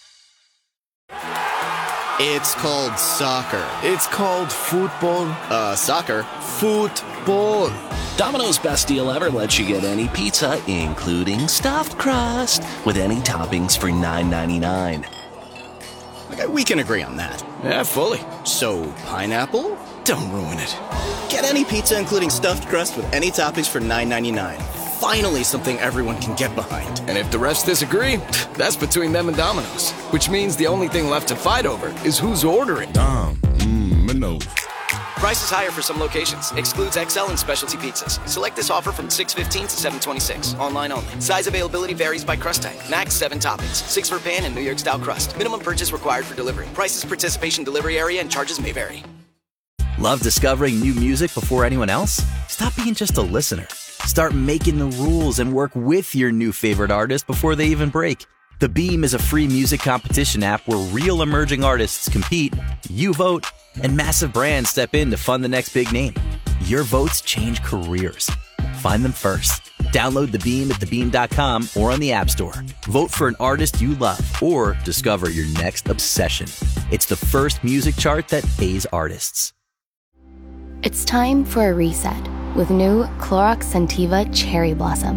S2: It's called soccer.
S16: It's called football.
S2: Soccer.
S16: Football.
S19: Domino's best deal ever lets you get any pizza, including stuffed crust, with any toppings for $9.99.
S2: Okay, we can agree on that.
S16: Yeah, fully.
S2: So, pineapple?
S16: Don't ruin it.
S2: Get any pizza, including stuffed crust, with any toppings for $9.99. Finally, something everyone can get behind.
S16: And if the rest disagree, that's between them and Domino's. Which means the only thing left to fight over is who's ordering.
S25: Domino's.
S1: Prices higher for some locations. Excludes XL and specialty pizzas. Select this offer from 6/15 to 7/26. Online only. Size availability varies by crust type. Max 7 toppings. 6 for pan and New York style crust. Minimum purchase required for delivery. Prices, participation, delivery area, and charges may vary.
S26: Love discovering new music before anyone else? Stop being just a listener. Start making the rules and work with your new favorite artist before they even break. The Beam is a free music competition app where real emerging artists compete, you vote, and massive brands step in to fund the next big name. Your votes change careers. Find them first. Download The Beam at thebeam.com or on the App Store. Vote for an artist you love or discover your next obsession. It's the first music chart that pays artists.
S22: It's time for a reset with new Clorox Scentiva Cherry Blossom.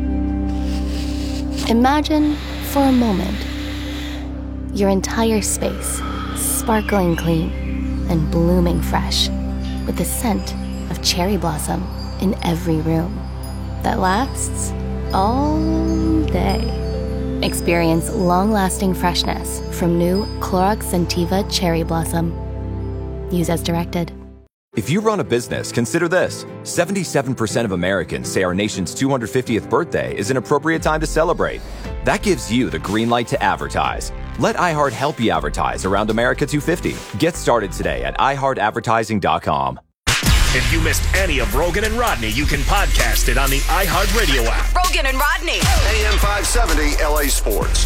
S22: Imagine, for a moment, your entire space sparkling clean and blooming fresh with the scent of cherry blossom in every room that lasts all day. Experience long-lasting freshness from new Clorox Scentiva Cherry Blossom. Use as directed.
S27: If you run a business, consider this. 77% of Americans say our nation's 250th birthday is an appropriate time to celebrate. That gives you the green light to advertise. Let iHeart help you advertise around America 250. Get started today at iHeartAdvertising.com.
S3: If you missed any of Rogan and Rodney, you can podcast it on the iHeartRadio app.
S23: Rogan and Rodney.
S28: AM 570 LA Sports.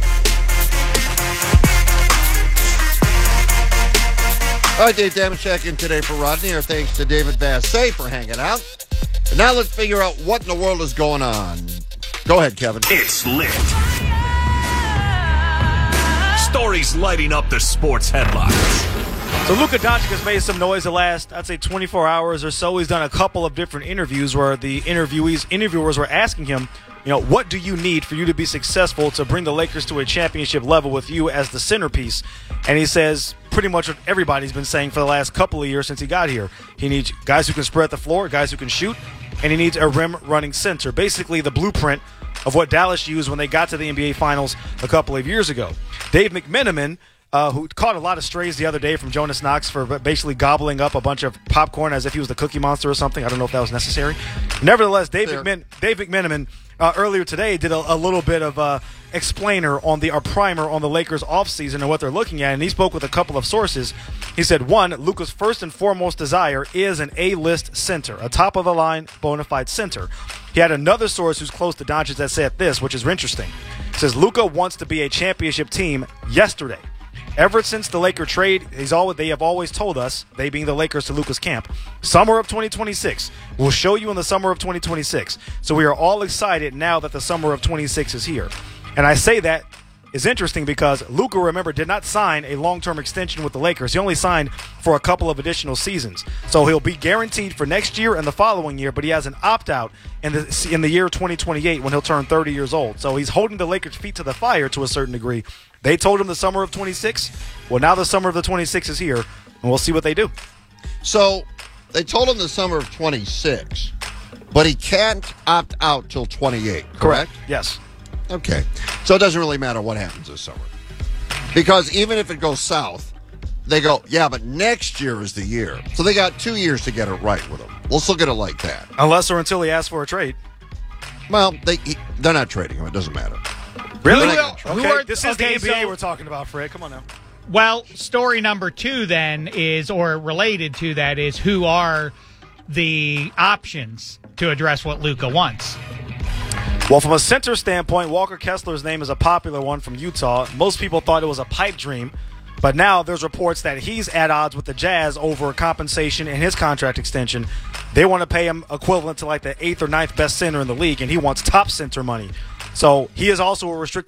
S29: All right, Dave Damashek in today for Rodney. Our thanks to David Vassay for hanging out. And now let's figure out what in the world is going on. Go ahead, Kevin.
S3: It's lit. Stories lighting up the sports headlines.
S18: So Luka Doncic has made some noise the last, I'd say, 24 hours or so. He's done a couple of different interviews where the interviewers were asking him, what do you need for you to be successful to bring the Lakers to a championship level with you as the centerpiece? And he says pretty much what everybody's been saying for the last couple of years since he got here. He needs guys who can spread the floor, guys who can shoot, and he needs a rim-running center. Basically the blueprint of what Dallas used when they got to the NBA Finals a couple of years ago. Dave McMenamin, who caught a lot of strays the other day from Jonas Knox for basically gobbling up a bunch of popcorn as if he was the Cookie Monster or something. I don't know if that was necessary. Nevertheless, Dave McMenamin earlier today did a little bit of explainer on our primer on the Lakers offseason and what they're looking at, and he spoke with a couple of sources. He said, one, Luka's first and foremost desire is an A-list center, a top-of-the-line bona fide center. He had another source who's close to Doncic that said this, which is interesting. He says, Luka wants to be a championship team yesterday. Ever since the Laker trade, they have always told us, they being the Lakers to Luka's camp, summer of 2026. We'll show you in the summer of 2026. So we are all excited now that the summer of 26 is here. And I say that is interesting because Luka, remember, did not sign a long-term extension with the Lakers. He only signed for a couple of additional seasons. So he'll be guaranteed for next year and the following year, but he has an opt-out in the year 2028 when he'll turn 30 years old. So he's holding the Lakers' feet to the fire to a certain degree. They told him the summer of 26. Well, now the summer of the 26 is here, and we'll see what they do.
S29: So they told him the summer of 26, but he can't opt out till 28, correct?
S18: Yes.
S29: Okay. So it doesn't really matter what happens this summer. Because even if it goes south, they go, yeah, but next year is the year. So they got 2 years to get it right with him. Let's look at it like that.
S18: Unless or until he asks for a trade.
S29: Well, they're not trading him. It doesn't matter.
S18: Really?
S4: This
S18: is the NBA we're talking about, Fred. Come on now.
S4: Well, story number 2 then is, or related to that, is who are the options to address what Luka wants?
S18: Well, from a center standpoint, Walker Kessler's name is a popular one from Utah. Most people thought it was a pipe dream, but now there's reports that he's at odds with the Jazz over compensation and his contract extension. They want to pay him equivalent to like the 8th or 9th best center in the league, and he wants top center money. So he is also a